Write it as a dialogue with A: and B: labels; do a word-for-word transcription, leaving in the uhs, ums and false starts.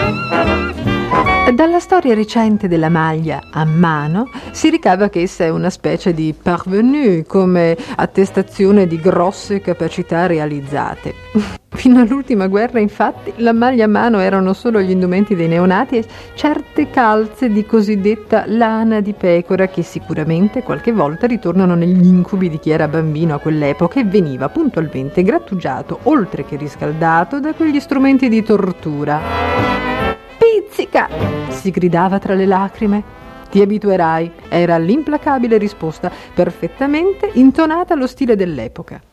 A: Dalla storia recente della maglia a mano si ricava che essa è una specie di parvenu, come attestazione di grosse capacità realizzate. Fino all'ultima guerra, infatti, la maglia a mano erano solo gli indumenti dei neonati e certe calze di cosiddetta lana di pecora che sicuramente qualche volta ritornano negli incubi di chi era bambino a quell'epoca e veniva puntualmente grattugiato, oltre che riscaldato, da quegli strumenti di tortura. Pizzica! Si gridava tra le lacrime. Ti abituerai, era l'implacabile risposta, perfettamente intonata allo stile dell'epoca.